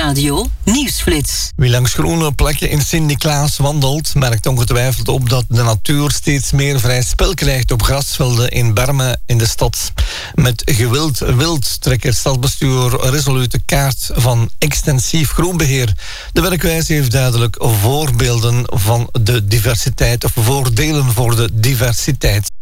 Radio Nieuwsflits. Wie langs groene plekken in Sint-Niklaas wandelt, merkt ongetwijfeld op dat de natuur steeds meer vrij spel krijgt op grasvelden in Bermen in de stad. Met gewild wild trekt het stadsbestuur resolute kaart van extensief groenbeheer. De werkwijze heeft duidelijk voorbeelden van de diversiteit, of voordelen voor de diversiteit.